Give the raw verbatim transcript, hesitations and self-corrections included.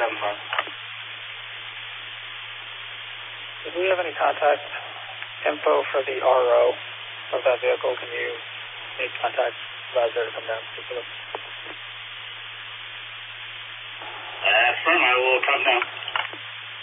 seven five. Do we have any contact info for the R O of that vehicle? Can you make contact, advise her to come down? Uh, firm, I will come down.